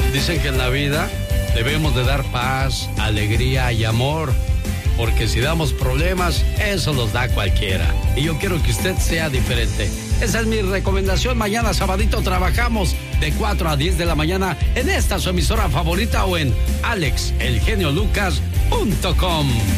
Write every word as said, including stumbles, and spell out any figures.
Dicen que en la vida debemos de dar paz, alegría y amor, porque si damos problemas, eso los da cualquiera. Y yo quiero que usted sea diferente. Esa es mi recomendación. Mañana sabadito trabajamos de cuatro a diez de la mañana en esta su emisora favorita o en alex el genio lucas punto com.